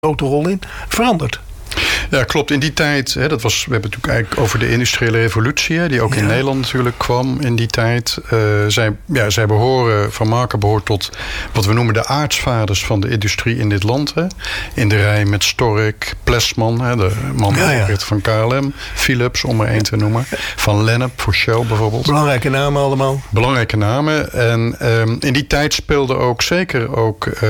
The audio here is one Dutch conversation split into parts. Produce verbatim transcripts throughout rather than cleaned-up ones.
grote rol in, veranderd. Ja, klopt. In die tijd, hè, dat was, we hebben het natuurlijk eigenlijk over de industriële revolutie, hè, die ook ja. in Nederland natuurlijk kwam in die tijd. Uh, zij, ja, zij behoren, Van Maken behoort tot wat we noemen de aartsvaders van de industrie in dit land. Hè. In de rij met Stork, Plesman, hè, de man ja, ja. van K L M, Philips, om er één te noemen. Van Lennep voor Shell bijvoorbeeld. Belangrijke namen allemaal. Belangrijke namen. En um, in die tijd speelde ook zeker ook uh,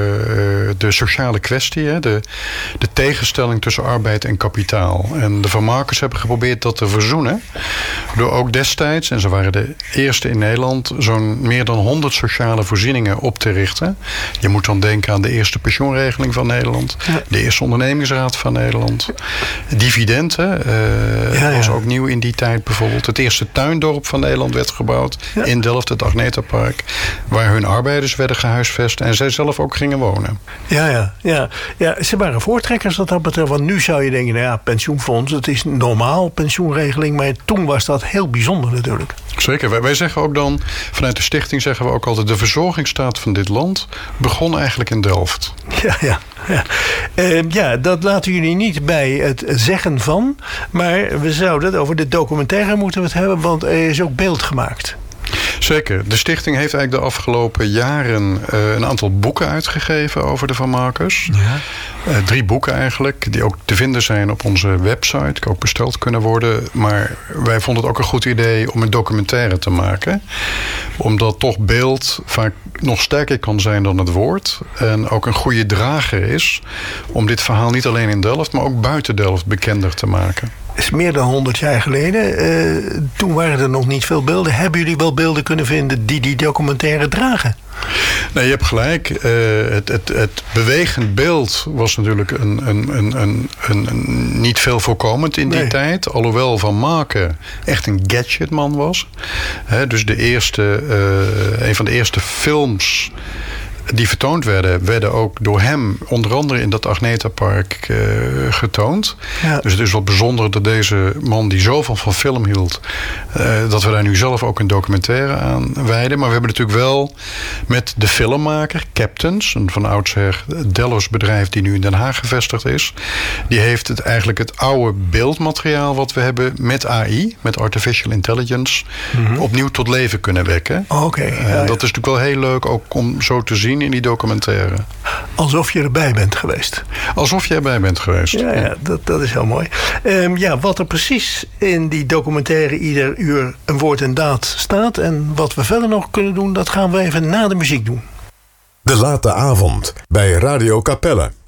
de sociale kwestie, hè, de, de tegenstelling tussen arbeid en kapitaal. En de Van Makers hebben geprobeerd dat te verzoenen. Door ook destijds, en ze waren de eerste in Nederland, zo'n meer dan honderd sociale voorzieningen op te richten. Je moet dan denken aan de eerste pensioenregeling van Nederland. Ja. De eerste ondernemingsraad van Nederland. Dividenden. Uh, ja, ja. was ook nieuw in die tijd bijvoorbeeld. Het eerste tuindorp van Nederland werd gebouwd. Ja. In Delft, het Agnetapark. Waar hun arbeiders werden gehuisvest. En zij zelf ook gingen wonen. Ja, ja, ja. ja ze waren voortrekkers wat dat betreft. Want nu zou je denken, nou ja, pensioenfonds, het is normaal, pensioenregeling. Maar toen was dat heel bijzonder natuurlijk. Zeker. Wij, wij zeggen ook dan, vanuit de stichting zeggen we ook altijd, de verzorgingsstaat van dit land begon eigenlijk in Delft. Ja, ja. Ja. Uh, ja, dat laten jullie niet bij het zeggen van. Maar we zouden het over de documentaire moeten we het hebben, want er is ook beeld gemaakt. Zeker. De stichting heeft eigenlijk de afgelopen jaren uh, een aantal boeken uitgegeven over de Van Makers. Ja. Uh, drie boeken eigenlijk, die ook te vinden zijn op onze website, die ook besteld kunnen worden. Maar wij vonden het ook een goed idee om een documentaire te maken. Omdat toch beeld vaak nog sterker kan zijn dan het woord. En ook een goede drager is om dit verhaal niet alleen in Delft, maar ook buiten Delft bekender te maken. Het is meer dan honderd jaar geleden. Uh, toen waren er nog niet veel beelden. Hebben jullie wel beelden kunnen vinden die die documentaire dragen? Nee, je hebt gelijk. Uh, het, het, het bewegend beeld was natuurlijk een, een, een, een, een niet veel voorkomend in die nee. tijd. Alhoewel Van Maken echt een gadgetman was. He, dus de eerste, uh, een van de eerste films die vertoond werden, werden ook door hem onder andere in dat Agnetapark uh, getoond. Ja. Dus het is wel bijzonder dat deze man die zoveel van film hield, uh, dat we daar nu zelf ook een documentaire aan wijden. Maar we hebben natuurlijk wel met de filmmaker Captains, een van oudsher Dellos bedrijf die nu in Den Haag gevestigd is. Die heeft het eigenlijk het oude beeldmateriaal wat we hebben met A I, met Artificial Intelligence, mm-hmm. opnieuw tot leven kunnen wekken. Oh, Oké. Okay. Uh, ja, ja. Dat is natuurlijk wel heel leuk ook om zo te zien in die documentaire. Alsof je erbij bent geweest. Alsof je erbij bent geweest. Ja, ja dat, dat is heel mooi. Um, ja, wat er precies in die documentaire ieder uur een woord en daad staat en wat we verder nog kunnen doen, dat gaan we even na de muziek doen. De late avond bij Radio Capelle.